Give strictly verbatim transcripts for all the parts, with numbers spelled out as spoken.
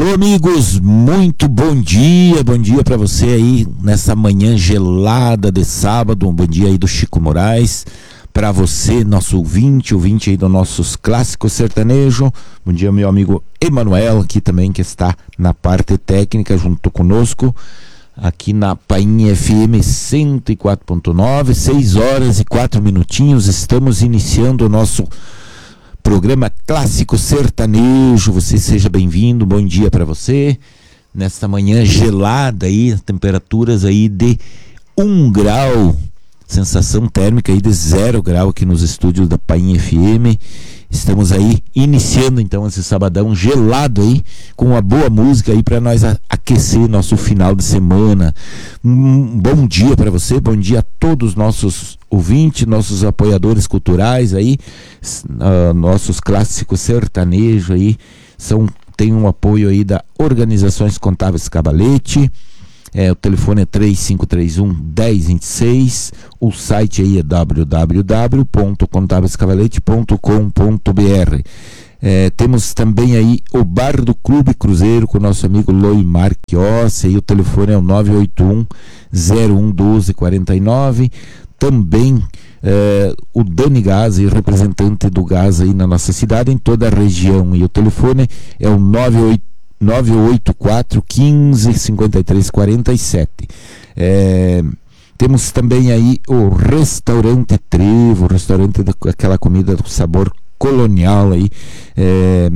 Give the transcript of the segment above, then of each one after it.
Alô, amigos, muito bom dia, bom dia para você aí nessa manhã gelada de sábado, um bom dia aí do Chico Moraes, para você, nosso ouvinte, ouvinte aí do nossos clássicos sertanejo. Bom dia, meu amigo Emanuel, aqui também, que está na parte técnica junto conosco, aqui na Painha F M cento e quatro ponto nove, seis horas e quatro minutinhos, estamos iniciando o nosso programa Clássico Sertanejo. Você seja bem-vindo, bom dia para você nesta manhã gelada aí, temperaturas aí de um grau, sensação térmica aí de zero grau aqui nos estúdios da Painha F M. Estamos aí iniciando então esse sabadão gelado aí, com uma boa música aí para nós aquecer nosso final de semana. Um bom dia para você, bom dia a todos os nossos ouvintes, nossos apoiadores culturais aí, uh, nossos clássicos sertanejos aí, são, tem um apoio aí da Organizações Contábeis Cavalete. É, o telefone é três cinco três um, um zero dois seis, o site aí é w w w ponto contábeis cavalete ponto com ponto b r. É, temos também aí o Bar do Clube Cruzeiro com o nosso amigo Loimar Chiossi, aí o telefone é o nove oito um, zero um um dois quatro nove. Também é, o Dani Gás, representante do gás aí na nossa cidade, em toda a região, e o telefone é o nove oito quatro, um cinco, cinco três quatro sete. É, temos também aí o Restaurante Trevo, o restaurante daquela comida do sabor colonial aí, é,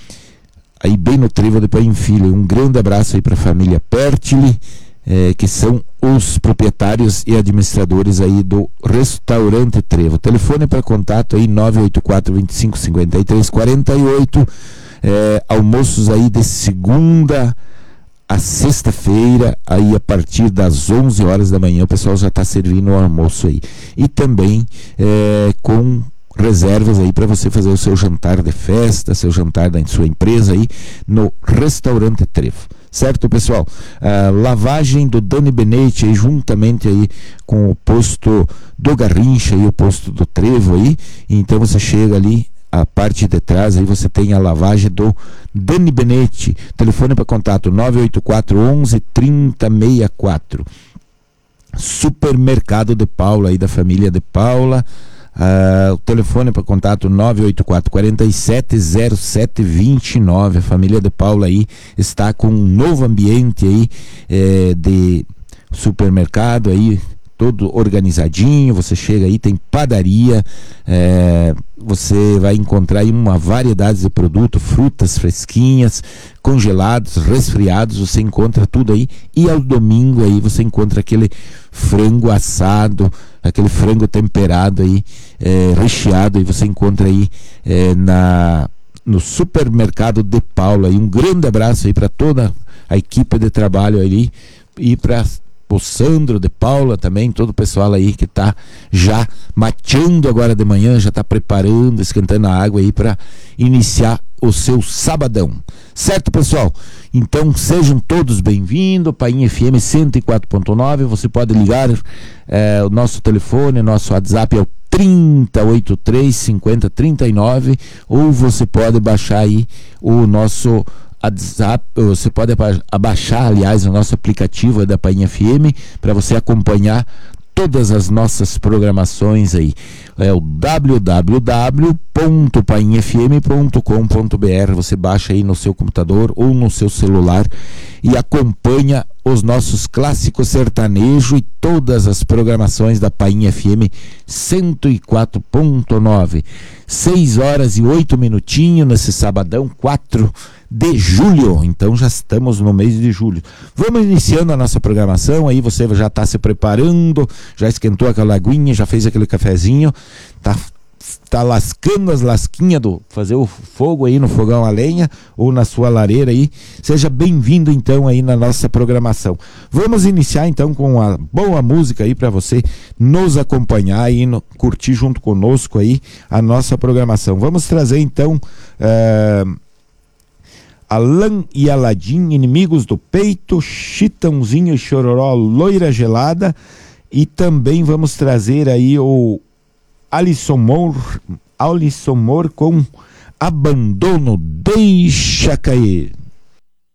aí bem no Trevo de Paim Filho. Um grande abraço aí para a família Pertile, é, que são os proprietários e administradores aí do Restaurante Trevo. Telefone para contato aí nove oito quatro, dois cinco, cinco três quatro oito. É, almoços aí de segunda a sexta-feira, aí a partir das onze horas da manhã o pessoal já está servindo o almoço aí, e também é, com reservas aí para você fazer o seu jantar de festa, seu jantar da sua empresa aí no Restaurante Trevo, certo, pessoal? A lavagem do Dani Benete aí, juntamente aí com o posto do Garrincha e o posto do Trevo aí, então você chega ali, a parte de trás aí você tem a lavagem do Dani Benete. Telefone para contato nove oito quatro, onze, trinta, sessenta e quatro. Supermercado de Paula aí, da família de Paula. Uh, o telefone para contato nove oito quatro, quatro sete, zero sete dois nove. A família de Paula aí está com um novo ambiente aí, eh, de supermercado aí, todo organizadinho. Você chega aí, tem padaria, é, você vai encontrar aí uma variedade de produtos, frutas fresquinhas, congelados, resfriados, você encontra tudo aí. E ao domingo aí você encontra aquele frango assado, aquele frango temperado aí, é, recheado, e você encontra aí é, na, no Supermercado de Paula. E um grande abraço aí para toda a equipe de trabalho ali, e para o Sandro de Paula também, todo o pessoal aí que está já mateando agora de manhã, já está preparando, esquentando a água aí para iniciar o seu sabadão, certo, pessoal? Então sejam todos bem-vindos, Painha F M cento e quatro ponto nove. Você pode ligar, é, o nosso telefone, nosso WhatsApp é o trinta, oitenta e três, cinquenta, trinta e nove, ou você pode baixar aí o nosso WhatsApp, você pode abaixar, aliás, o nosso aplicativo da Painha F M para você acompanhar todas as nossas programações aí. É o w w w ponto painha f m ponto com ponto b r. Você baixa aí no seu computador ou no seu celular e acompanha os nossos clássicos sertanejo e todas as programações da Painha F M cento e quatro ponto nove. seis horas e oito minutinhos nesse sabadão, quatro de julho. Então já estamos no mês de julho. Vamos iniciando a nossa programação aí. Você já está se preparando, já esquentou aquela aguinha, já fez aquele cafezinho, tá tá lascando as lasquinhas do fazer o fogo aí no fogão a lenha ou na sua lareira aí. Seja bem-vindo então aí na nossa programação. Vamos iniciar então com uma boa música aí para você nos acompanhar e no, curtir junto conosco aí a nossa programação. Vamos trazer então uh, Alan e Aladim, Inimigos do Peito, Chitãozinho e Chororó, Loira Gelada, e também vamos trazer aí o Alisson Moore, Alisson Moore com Abandono, Deixa Cair.